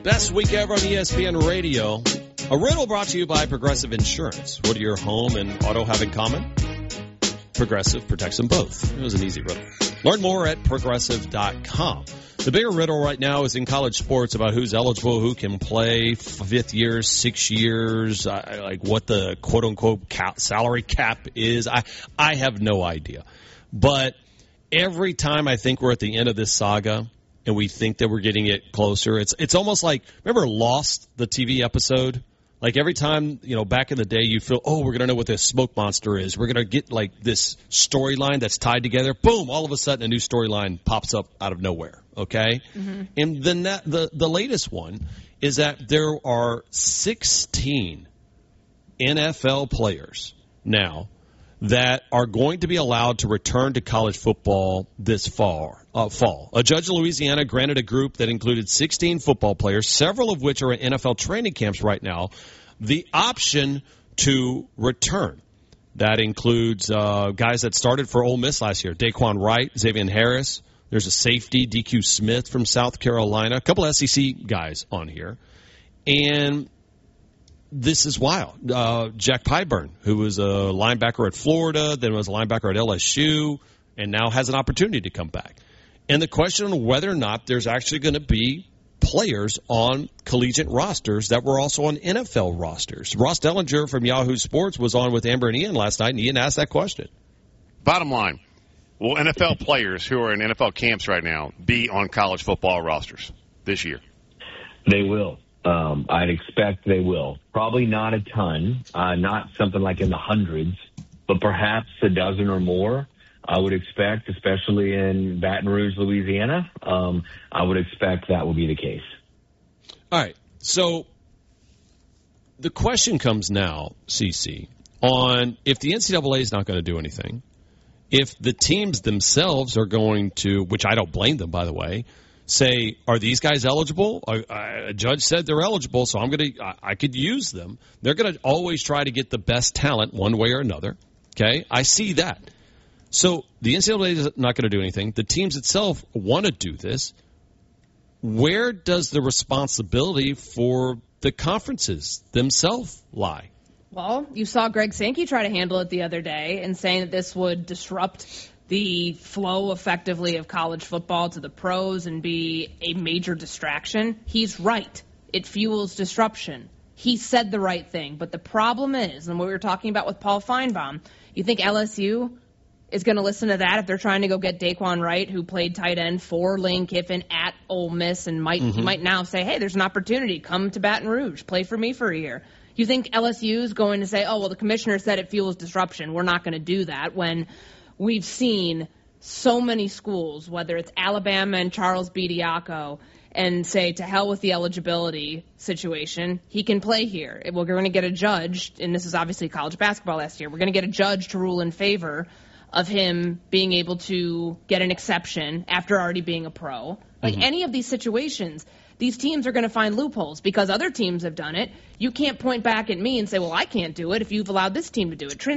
Best week ever on ESPN Radio. A riddle brought to you by Progressive Insurance. What do your home and auto have in common? Progressive protects them both. It was an easy riddle. Learn more at Progressive.com. The bigger riddle right now is in college sports about who's eligible, who can play 5th years, 6 years, like what the quote-unquote salary cap is. I have no idea. But every time I think we're at the end of this saga and we think that we're getting it closer, it's almost like, remember Lost, the TV episode? Like every time, back in the day, you feel, we're going to know what this smoke monster is. We're going to get like this storyline that's tied together. Boom, all of a sudden a new storyline pops up out of nowhere, okay? Mm-hmm. And then the latest one is that there are 16 NFL players now that are going to be allowed to return to college football this fall. A judge in Louisiana granted a group that included 16 football players, several of which are in NFL training camps right now, the option to return. That includes guys that started for Ole Miss last year, Daquan Wright, Xavier Harris. There's a safety, DQ Smith from South Carolina, a couple of SEC guys on here. And this is wild. Jack Pyburn, who was a linebacker at Florida, then was a linebacker at LSU, and now has an opportunity to come back. And the question on whether or not there's actually going to be players on collegiate rosters that were also on NFL rosters. Ross Dellinger from Yahoo Sports was on with Amber and Ian last night, and Ian asked that question. Bottom line, will NFL players who are in NFL camps right now be on college football rosters this year? They will. I'd expect they will. Probably not a ton, not something like in the hundreds, but perhaps a dozen or more. I would expect, especially in Baton Rouge, Louisiana, I would expect that will be the case. All right. So the question comes now, CC, on if the NCAA is not going to do anything, if the teams themselves are going to, which I don't blame them, by the way, say, are these guys eligible? A judge said they're eligible, so I could use them. They're going to always try to get the best talent one way or another. Okay? I see that. So the NCAA is not going to do anything. The teams itself want to do this. Where does the responsibility for the conferences themselves lie? Well, you saw Greg Sankey try to handle it the other day and saying that this would disrupt the flow effectively of college football to the pros and be a major distraction. He's right. It fuels disruption. He said the right thing. But the problem is, and what we were talking about with Paul Feinbaum, you think LSU is going to listen to that if they're trying to go get Daquan Wright, who played tight end for Lane Kiffin at Ole Miss, and might now say, hey, there's an opportunity. Come to Baton Rouge. Play for me for a year. You think LSU is going to say, the commissioner said it fuels disruption. We're not going to do that, when we've seen so many schools, whether it's Alabama and Charles Bediako, and say, to hell with the eligibility situation. He can play here. We're going to get a judge, and this is obviously college basketball last year. We're going to get a judge to rule in favor of him being able to get an exception after already being a pro. Like any of these situations, these teams are going to find loopholes because other teams have done it. You can't point back at me and say, I can't do it if you've allowed this team to do it.